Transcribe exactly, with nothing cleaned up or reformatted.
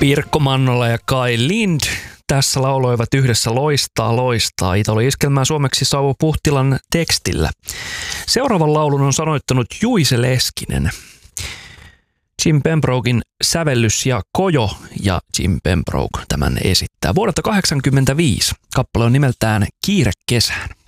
Pirkko Mannola ja Kai Lind tässä lauloivat yhdessä Loistaa, loistaa. Italo-iskelmää suomeksi Sauvo Puhtilan tekstillä. Seuraavan laulun on sanoittanut Juise Leskinen. Jim Pembroken sävellys ja Kojo ja Jim Pembroke tämän esittää. Vuodelta kahdeksankymmentäviisi kappale on nimeltään Kiire kesään.